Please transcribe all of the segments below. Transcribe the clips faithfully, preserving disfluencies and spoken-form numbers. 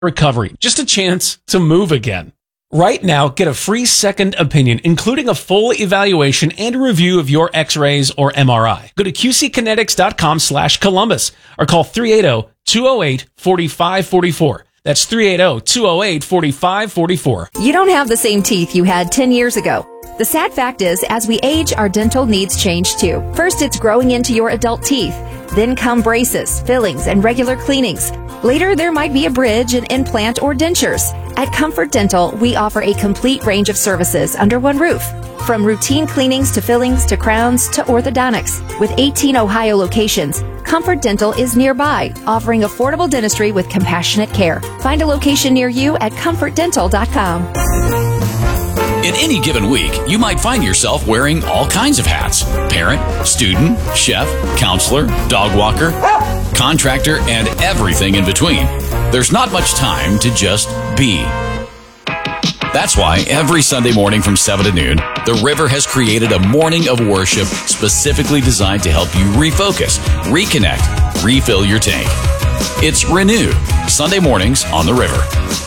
recovery, just a chance to move again. Right now, get a free second opinion, including a full evaluation and a review of your x-rays or M R I. Go to qckinetics.com slash Columbus or call three eight zero, two zero eight, four five four four. That's three eight zero, two zero eight, four five four four. You don't have the same teeth you had ten years ago. The sad fact is, as we age, our dental needs change too. First, it's growing into your adult teeth. Then come braces, fillings, and regular cleanings. Later, there might be a bridge, an implant, or dentures. At Comfort Dental, we offer a complete range of services under one roof. From routine cleanings to fillings to crowns to orthodontics. With eighteen Ohio locations, Comfort Dental is nearby, offering affordable dentistry with compassionate care. Find a location near you at comfort dental dot com. In any given week, you might find yourself wearing all kinds of hats. Parent, student, chef, counselor, dog walker, contractor, and everything in between. There's not much time to just be. That's why every Sunday morning from seven to noon, The River has created a morning of worship specifically designed to help you refocus, reconnect, refill your tank. It's Renew, Sunday mornings on The River.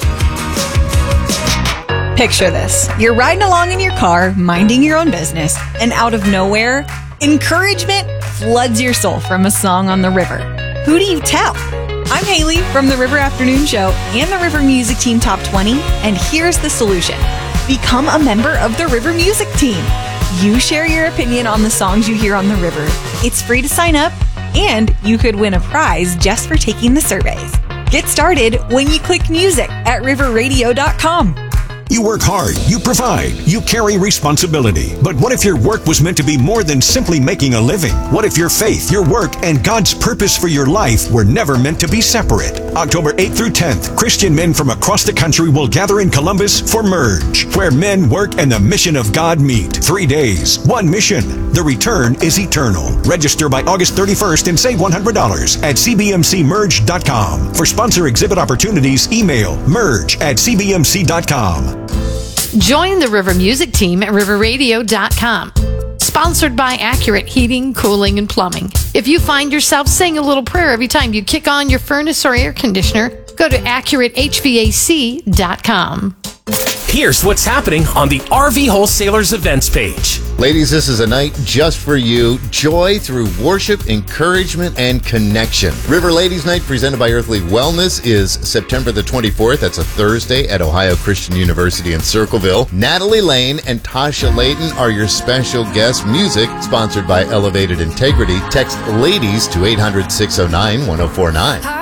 Picture this. You're riding along in your car, minding your own business, and out of nowhere, encouragement floods your soul from a song on the river. Who do you tell? I'm Haley from the River Afternoon Show and the River Music Team Top twenty, and here's the solution. Become a member of the River Music Team. You share your opinion on the songs you hear on the river. It's free to sign up, and you could win a prize just for taking the surveys. Get started when you click music at river radio dot com. You work hard, you provide, you carry responsibility. But what if your work was meant to be more than simply making a living? What if your faith, your work, and God's purpose for your life were never meant to be separate? October eighth through tenth, Christian men from across the country will gather in Columbus for Merge, where men, work, and the mission of God meet. Three days, one mission. The return is eternal. Register by August thirty-first and save one hundred dollars at c b m c merge dot com. For sponsor exhibit opportunities, email merge at c b m c dot com. Join the River Music Team at river radio dot com. Sponsored by Accurate Heating, Cooling, and Plumbing. If you find yourself saying a little prayer every time you kick on your furnace or air conditioner, go to accurate h v a c dot com. Here's what's happening on the R V Wholesalers events page. Ladies, this is a night just for you. Joy through worship, encouragement, and connection. River Ladies Night, presented by Earthly Wellness, is September the twenty-fourth. That's a Thursday at Ohio Christian University in Circleville. Natalie Lane and Tasha Layton are your special guests. Music sponsored by Elevated Integrity. Text LADIES to eight hundred, six oh nine, one oh four nine.